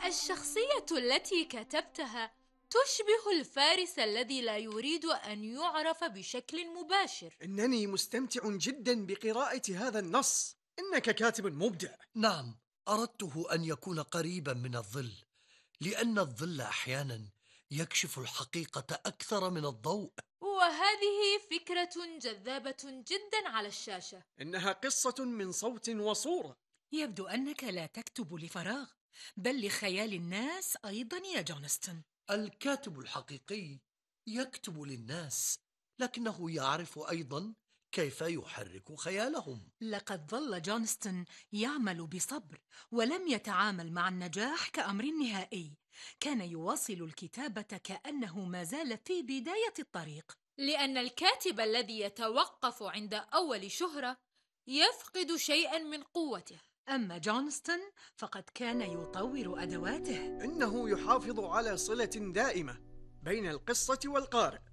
الشخصية التي كتبتها تشبه الفارس الذي لا يريد أن يعرف بشكل مباشر. إنني مستمتع جدا بقراءة هذا النص. إنك كاتب مبدع. نعم، أردته أن يكون قريبا من الظل، لأن الظل أحيانا يكشف الحقيقة أكثر من الضوء. وهذه فكرة جذابة جدا على الشاشة. إنها قصة من صوت وصورة. يبدو أنك لا تكتب لفراغ، بل لخيال الناس أيضا يا جونستون. الكاتب الحقيقي يكتب للناس، لكنه يعرف أيضا كيف يحرك خيالهم. لقد ظل جونستون يعمل بصبر، ولم يتعامل مع النجاح كأمر نهائي. كان يواصل الكتابة كأنه ما زال في بداية الطريق. لأن الكاتب الذي يتوقف عند أول شهرة يفقد شيئا من قوته. أما جونستون فقد كان يطور أدواته. إنه يحافظ على صلة دائمة بين القصة والقارئ.